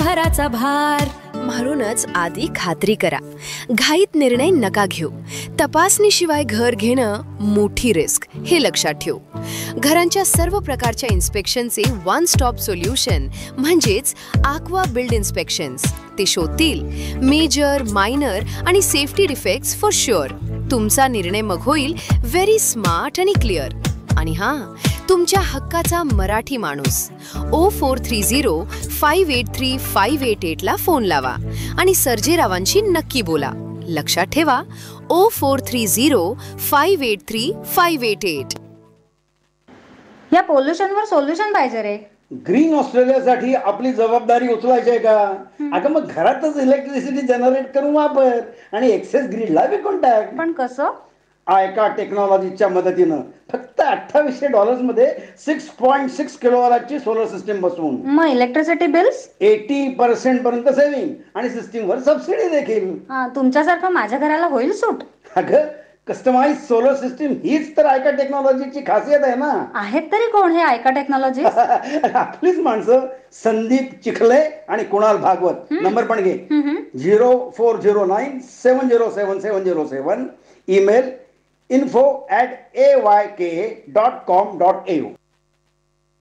घराचा भार. म्हणूनच आधी खात्री करा, घाईत निर्णय नका घेऊ. तपासणीशिवाय घर घेणं मोठी रिस्क, हे लक्षात ठेवू. घरांच्या सर्व प्रकारच्या इन्स्पेक्शनचे वन स्टॉप सोल्युशन म्हणजेच आक्वा बिल्ड इन्स्पेक्शन्स. ते शोधतील मेजर, मायनर आणि सेफ्टी डिफेक्ट्स फॉर शुअर. तुमचा निर्णय मग होईल व्हेरी स्मार्ट आणि क्लिअर. आणि हां, तुमच्या हक्काचा मराठी माणूस 0430-583-588 ला फोन लावा आणि सर्जेरावांशी नक्की बोला. लक्षात ठेवा, 0430-583-588. या पोल्युशनवर सोल्युशन पाहिजे रे. ग्रीन ऑस्ट्रेलियासाठी आपली जबाबदारी उचलायची आहे का? अगं मग घरातच इलेक्ट्रिसिटी जनरेट करून वापर आणि एक्सेस ग्रीडला विकून टाक. पण कसं? आयका टेक्नॉलॉजीच्या मदतीनं फक्त $2800 मध्ये 6.6 किलोवॅटची सोलर सिस्टीम बसवून. मग इलेक्ट्रिसिटी बिल्स 80% पर्यंत सेव्हिंग आणि सिस्टीमवर सबसिडी देखील. तुमच्यासारखं माझ्या घराला होईल सूट. अगं, कस्टमाइज सोलर सिस्टीम हीच तर आयका टेक्नॉलॉजीची खासियत आहे ना. आहेत तरी कोण हे आयका टेक्नॉलॉजी? आपलीच माणसं, संदीप चिखले आणि कुणाल भागवत. नंबर पण घे, 0409707707. Email info@ayka.com.au.